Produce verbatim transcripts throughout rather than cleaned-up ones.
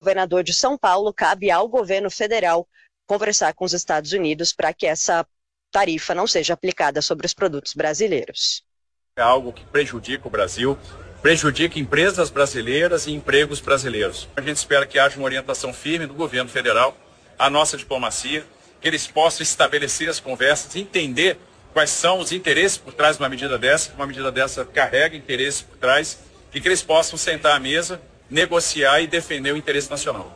governador de São Paulo, cabe ao governo federal conversar com os Estados Unidos para que essa tarifa não seja aplicada sobre os produtos brasileiros. É algo que prejudica o Brasil, prejudica empresas brasileiras e empregos brasileiros. A gente espera que haja uma orientação firme do governo federal, a nossa diplomacia, que eles possam estabelecer as conversas, entender quais são os interesses por trás de uma medida dessa, uma medida dessa carrega interesses por trás, e que eles possam sentar à mesa, negociar e defender o interesse nacional.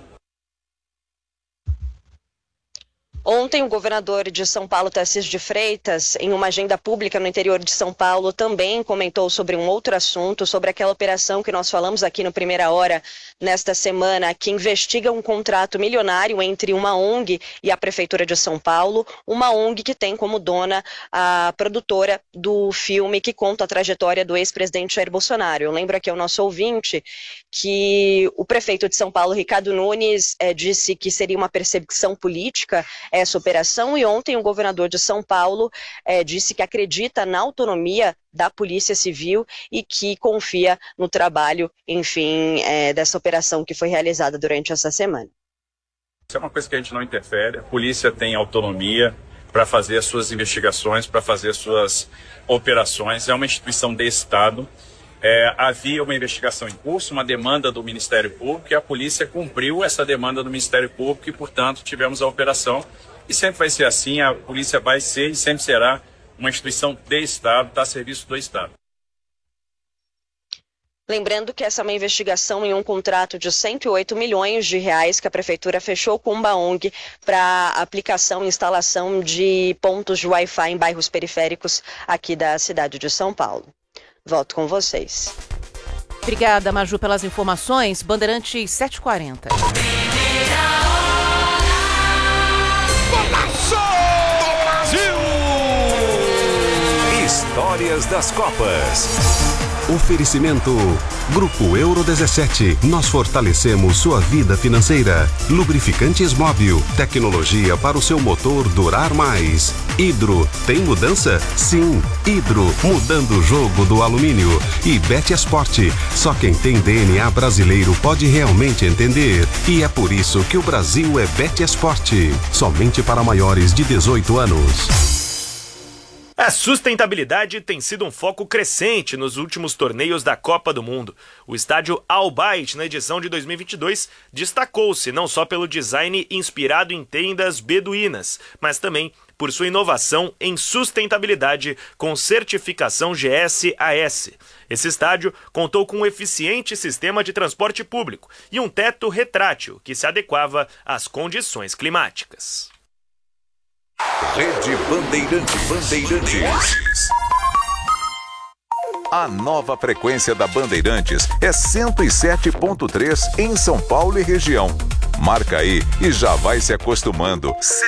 Ontem, o governador de São Paulo, Tarcísio de Freitas, em uma agenda pública no interior de São Paulo, também comentou sobre um outro assunto, sobre aquela operação que nós falamos aqui no Primeira Hora nesta semana, que investiga um contrato milionário entre uma O N G e a Prefeitura de São Paulo, uma O N G que tem como dona a produtora do filme que conta a trajetória do ex-presidente Jair Bolsonaro. Eu lembro aqui ao nosso ouvinte que o prefeito de São Paulo, Ricardo Nunes, eh, disse que seria uma perseguição política essa operação, e ontem o governador de São Paulo eh, disse que acredita na autonomia da Polícia Civil e que confia no trabalho, enfim, eh, dessa operação que foi realizada durante essa semana. Isso é uma coisa que a gente não interfere, a polícia tem autonomia para fazer as suas investigações, para fazer as suas operações, é uma instituição de Estado. É, havia uma investigação em curso, uma demanda do Ministério Público, e a polícia cumpriu essa demanda do Ministério Público e, portanto, tivemos a operação. E sempre vai ser assim, a polícia vai ser e sempre será uma instituição de Estado, está a serviço do Estado. Lembrando que essa é uma investigação em um contrato de cento e oito milhões de reais que a Prefeitura fechou com uma O N G para aplicação e instalação de pontos de Wi-Fi em bairros periféricos aqui da cidade de São Paulo. Volto com vocês. Obrigada, Maju, pelas informações. Bandeirantes sete e quarenta. Histórias das Copas. Oferecimento Grupo Euro dezessete. Nós fortalecemos sua vida financeira. Lubrificantes Móbil. Tecnologia para o seu motor durar mais. Hidro. Tem mudança? Sim. Hidro. Mudando o jogo do alumínio. E Betesport. Só quem tem D N A brasileiro pode realmente entender. E é por isso que o Brasil é Betesport. Somente para maiores de dezoito anos. A sustentabilidade tem sido um foco crescente nos últimos torneios da Copa do Mundo. O estádio Al Bayt, na edição de dois mil e vinte e dois, destacou-se não só pelo design inspirado em tendas beduínas, mas também por sua inovação em sustentabilidade com certificação G S A S. Esse estádio contou com um eficiente sistema de transporte público e um teto retrátil que se adequava às condições climáticas. Rede Bandeirante Bandeirantes. A nova frequência da Bandeirantes é cento e sete ponto três em São Paulo e região. Marca aí e já vai se acostumando.